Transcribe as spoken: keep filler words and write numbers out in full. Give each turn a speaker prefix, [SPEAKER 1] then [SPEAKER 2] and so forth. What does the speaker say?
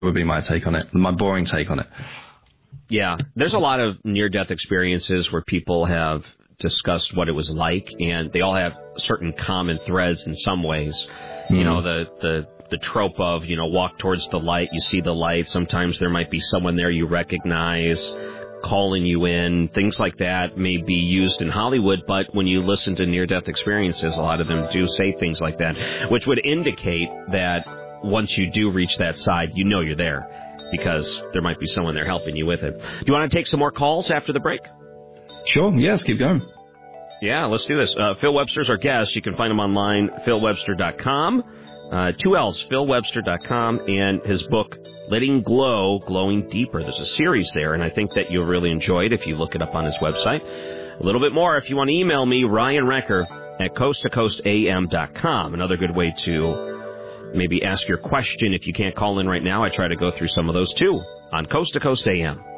[SPEAKER 1] would be my take on it, my boring take on it.
[SPEAKER 2] Yeah, there's a lot of near-death experiences where people have discussed what it was like, and they all have certain common threads in some ways. Mm. You know, the, the, the trope of, you know, walk towards the light, you see the light, sometimes there might be someone there you recognize calling you in, things like that may be used in Hollywood, but when you listen to near-death experiences, a lot of them do say things like that, which would indicate that once you do reach that side, you know you're there, because there might be someone there helping you with it. Do you want to take some more calls after the break?
[SPEAKER 1] Sure, yes, keep going.
[SPEAKER 2] Yeah, let's do this. Uh, Phil Webster's our guest. You can find him online, phil webster dot com. Uh, two L's, phil webster dot com, and his book, Letting Glow, Glowing Deeper. There's a series there, and I think that you'll really enjoy it if you look it up on his website. A little bit more, if you want to email me, Ryan Wrecker at coast to coast a m dot com. Another good way to maybe ask your question if you can't call in right now. I try to go through some of those, too, on Coast to Coast A M.